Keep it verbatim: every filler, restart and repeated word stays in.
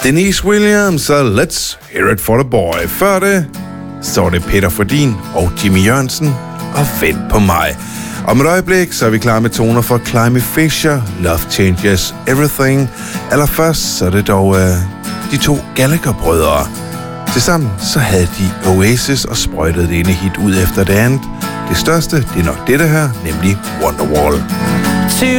Denise Williams og Let's Hear It For The Boy. Før det, så var det Peter Fordin og Jimmy Jørgensen og Vent På Mig. Om et øjeblik, så er vi klar med toner for Climby Fisher, Love Changes Everything. Allerførst, så er det dog uh, de to Gallagher-brødre. Tilsammen så havde de Oasis og sprøjtede det ene hit ud efter det andet. Det største, det er nok dette her, nemlig Wonderwall.